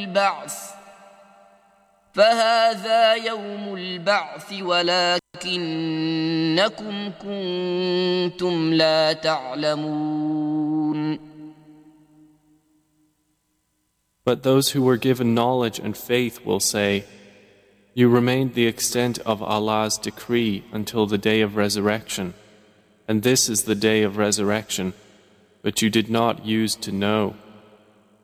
البعث فهذا يوم البعث ولكنكم كنتم لا تعلمون. But those who were given knowledge and faith will say, You remained the extent of Allah's decree until the day of resurrection, and this is the day of resurrection, but you did not use to know.